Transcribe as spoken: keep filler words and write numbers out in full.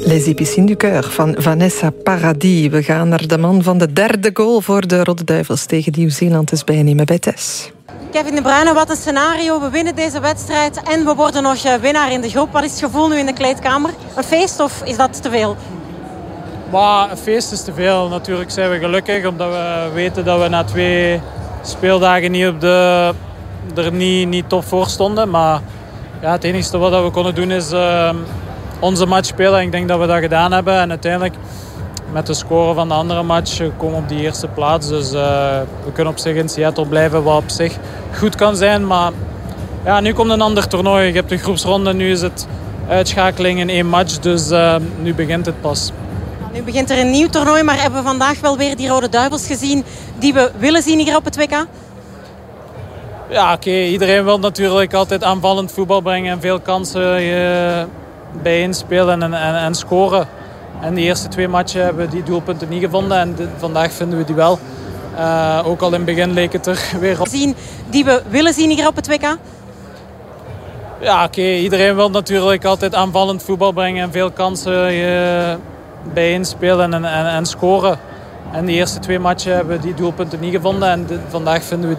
Les Épicines du Cœur van Vanessa Paradis. We gaan naar de man van de derde goal voor de Rode Duivels tegen Nieuw-Zeeland is bijnemen bij Tess. Kevin De Bruyne, wat een scenario. We winnen deze wedstrijd en we worden nog winnaar in de groep. Wat is het gevoel nu in de kleedkamer? Een feest of is dat te veel? Maar een feest is te veel. Natuurlijk zijn we gelukkig omdat we weten dat we na twee speeldagen niet op de, er niet, niet top voor stonden. Maar ja, het enige wat we konden doen is uh, onze match spelen. Ik denk dat we dat gedaan hebben. En uiteindelijk met de score van de andere match komen we op die eerste plaats. Dus uh, we kunnen op zich in Seattle blijven, wat op zich goed kan zijn. Maar ja, nu komt een ander toernooi. Je hebt de groepsronde, nu is het uitschakeling in één match. Dus uh, nu begint het pas. Nu begint er een nieuw toernooi, maar hebben we vandaag wel weer die Rode Duivels gezien die we willen zien hier op het W K? Ja, oké. Okay. Iedereen wil natuurlijk altijd aanvallend voetbal brengen en veel kansen uh, bijeenspelen en, en, en scoren. En de eerste twee matchen hebben we die doelpunten niet gevonden en de, vandaag vinden we die wel. Uh, ook al in het begin leek het er weer op. Zien die we willen zien hier op het W K? Ja, oké. Okay. Iedereen wil natuurlijk altijd aanvallend voetbal brengen en veel kansen uh, bijeenspelen en, en, en scoren. En de eerste twee matchen hebben we die doelpunten niet gevonden en de, vandaag vinden we die